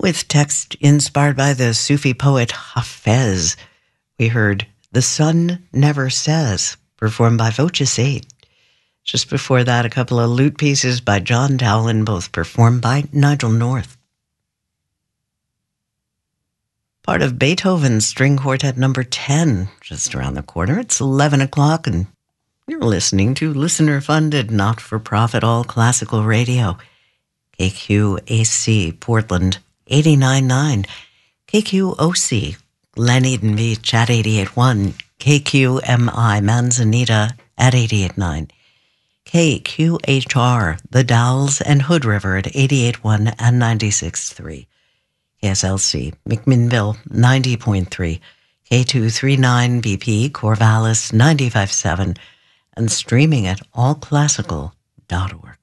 With text inspired by the Sufi poet Hafez, we heard The Sun Never Says, performed by Voces 8. Just before that, a couple of lute pieces by John Dowland, both performed by Nigel North. Part of Beethoven's String Quartet number 10, just around the corner. It's 11 o'clock, and you're listening to listener-funded, not-for-profit, all-classical radio. KQAC, Portland, 89.9. KQOC, Glen Eden Beach at 88.1. KQMI, Manzanita at 88.9. KQHR, The Dalles and Hood River at 88.1 and 96.3. KSLC, McMinnville, 90.3. K239 BP, Corvallis, 95.7. And streaming at allclassical.org.